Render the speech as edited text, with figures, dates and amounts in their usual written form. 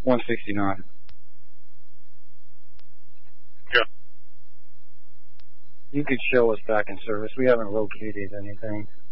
169. Yeah. You could show us back in service. We haven't located anything.